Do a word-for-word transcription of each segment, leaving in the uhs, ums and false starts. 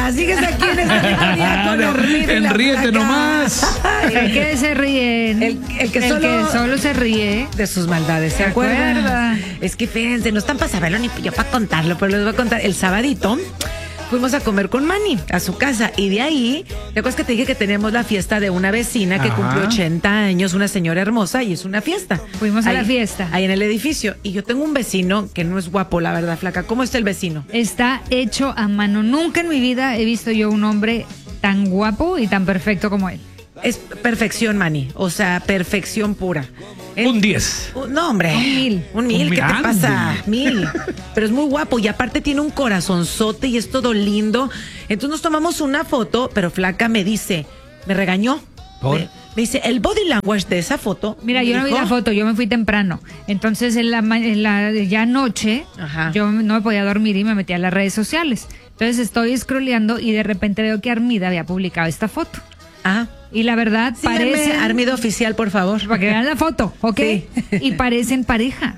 Hermosa, sigues aquí en este día con el ríe y la Ríete flaca. nomás. ¿El que se ríen? El, el que, el solo, que solo se ríe. de sus maldades, ¿se ¿Se acuerdan? acuerda? Es que fíjense, no están para saberlo ni yo para contarlo, pero les voy a contar. El sabadito fuimos a comer con Manny a su casa y de ahí, ¿te acuerdas que te dije que teníamos la fiesta de una vecina que Ajá. cumplió ochenta años, una señora hermosa, y es una fiesta? Fuimos a Ahí- la fiesta. Ahí en el edificio. Y yo tengo un vecino que no es guapo, la verdad, flaca. ¿Cómo está el vecino? Está hecho a mano. Nunca en mi vida he visto yo un hombre tan guapo y tan perfecto como él. Es perfección, Manny. O sea, perfección pura. Él- Un diez. Uh, No, hombre. Un mil. Un mil, Un ¿qué mil. te pasa? Mil. Pero es muy guapo y aparte tiene un corazonzote y es todo lindo. Entonces nos tomamos una foto, pero flaca me dice, me regañó. ¿Por? Me, me dice, el body language de esa foto. Mira, me yo no vi dijo, la foto, yo me fui temprano. Entonces, en la, ma- en la ya anoche, Ajá. yo no me podía dormir y me metí a las redes sociales. Entonces, estoy scrolleando y de repente veo que Armida había publicado esta foto. Ah, Y la verdad, parece parecen... Armido Oficial, por favor. Para que vean la foto, ¿ok? Sí. Y parecen pareja.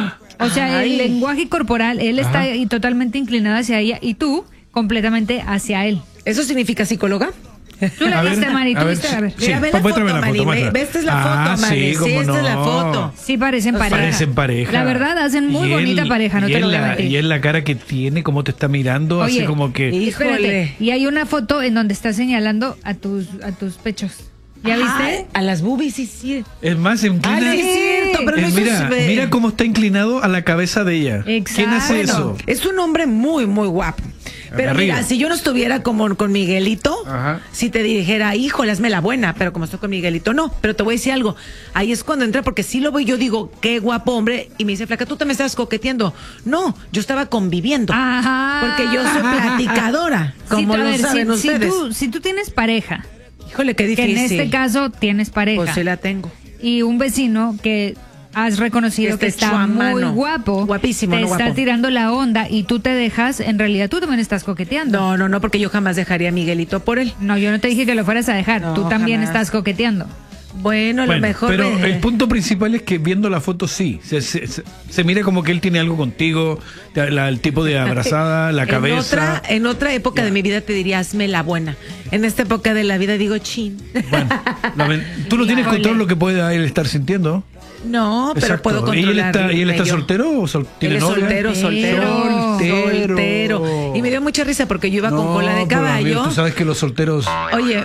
O sea, Ay. el lenguaje corporal, él está Ajá. ahí totalmente inclinado hacia ella y tú completamente hacia él. ¿Eso significa psicóloga? Tú la A ver, viste, Mari, tú a ver, viste, a ver. sí. Mira, ve la muéstrame foto, la Mani. foto, Ve, muéstrame. ve, esta es la Ah, foto, Mani. sí, Sí, cómo esta es la no. foto. Sí, parecen pareja. Parecen pareja. La verdad, hacen muy Y bonita él- pareja, no y te él lo voy a la- mentir. Y él la cara que tiene, cómo te está mirando, Oye, así como que... y- Espérate, Híjole. y hay una foto en donde está señalando a tus, a tus pechos. ¿Ya Ay, viste? a las boobies, sí, sí. Es más, se inclina... Ah, sí, es cierto, pero Eh, no es mira, un- mira cómo está inclinado a la cabeza de ella. Exacto. ¿Quién hace Bueno, eso? Es un hombre muy, muy guapo. Pero Arriba. mira, si yo no estuviera como con Miguelito, Ajá. si te dijera, híjole, hazme la buena, pero como estoy con Miguelito, no. Pero te voy a decir algo. Ahí es cuando entra, porque si lo veo, yo digo, qué guapo hombre. Y me dice, flaca, tú te me estás coqueteando. No, yo estaba conviviendo. Ajá. Porque yo soy platicadora, Sí, como a lo ver, saben si, si ustedes. tú, si tú tienes pareja, Híjole, qué que difícil. en este caso tienes pareja, Pues sí la tengo. y un vecino que has reconocido Que que esté está hecho a muy mano. guapo, Guapísimo, te no está guapo. tirando la onda y tú te dejas, en realidad tú también estás coqueteando. No, no, no, porque yo jamás dejaría a Miguelito por él. No, yo no te dije que lo fueras a dejar, No, tú también jamás. estás coqueteando. Bueno, a lo Bueno, mejor. pero me- el punto principal es que viendo la foto sí, se, se, se- se mira como que él tiene algo contigo, te- la- el tipo de abrazada, la En cabeza. otra, en otra época Ya. de mi vida te diría, hazme la buena. En esta época de la vida digo, chin. Bueno, la ven- tú no tienes Híjole. control lo que puede él estar sintiendo. No, pero Exacto. puedo ¿Y él controlar. está, y él está soltero o sol- tiene Él es novia? soltero, soltero, Soltero. soltero. Y me dio mucha risa porque yo iba con No, cola de pero, amigo, caballo. tú sabes que los solteros... Oye,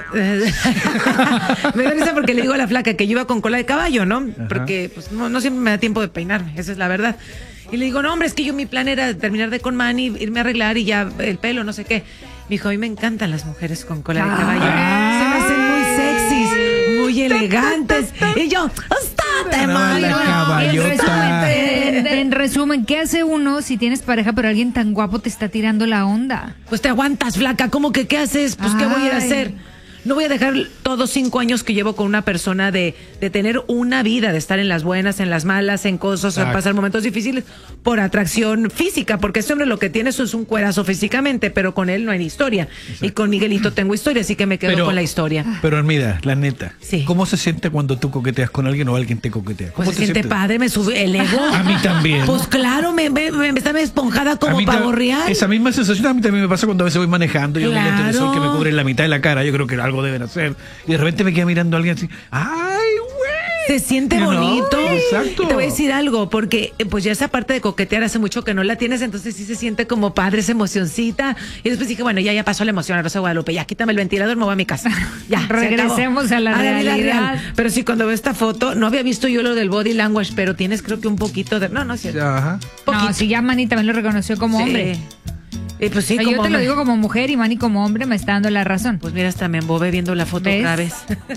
me dio risa porque le digo a la flaca que yo iba con cola de caballo, ¿no? Porque pues, no, no siempre me da tiempo de peinarme, esa es la verdad. Y le digo, no, hombre, es que yo mi plan era terminar de con Manny, irme a arreglar y ya el pelo, no sé qué. Me dijo, a mí me encantan las mujeres con cola de caballo. Ah. Se me hacen muy sexys, muy elegantes. Y yo, ¡estate, No, Manny! la Y en caballota. resumen, en, en resumen, ¿qué hace uno si tienes pareja pero alguien tan guapo te está tirando la onda? Pues te aguantas, flaca. ¿Cómo que qué haces? Pues ¿qué voy a ir a Ay. hacer? No voy a dejar todos cinco años que llevo con una persona de, de tener una vida, de estar en las buenas, en las malas, en cosas, en Exacto. pasar momentos difíciles por atracción física, porque este hombre lo que tiene eso es un cuerazo físicamente, pero con él no hay historia. Y con Miguelito tengo historia, así que me quedo Pero- con la historia. Pero Armida, la neta, Sí. ¿cómo se siente cuando tú coqueteas con alguien o alguien te coquetea? ¿Cómo Pues se te siente sientes? padre, me sube el ego. A mí también. Pues claro, me, me, me, me está esponjada A como mí ta- pavo real. Esa misma sensación a mí también me pasa cuando a veces voy manejando y yo Claro. un lente de sol que me cubre la mitad de la cara, yo creo que algo deben hacer. Y de repente me queda mirando a alguien así, ¡ay, güey! Se siente You know, bonito. exacto. Y te voy a decir algo, porque eh, pues ya esa parte de coquetear hace mucho que no la tienes, entonces sí se siente como padre esa emocioncita. Y después dije, bueno, ya ya pasó la emoción a Rosa de Guadalupe, ya quítame el ventilador, me voy a mi casa. Ya, se acabó. Regresemos a la vida realidad. real. Pero sí, cuando veo esta foto, no había visto yo lo del body language, pero tienes creo que un poquito de... No, no es cierto. Ajá. Poquito. No, si ya Manny también lo reconoció como Sí. hombre. Y pues sí, O sea, como yo te lo hombre. digo como mujer y Manny como hombre me está dando la razón. Pues mira, hasta me embobé viendo la foto ¿Ves? otra vez.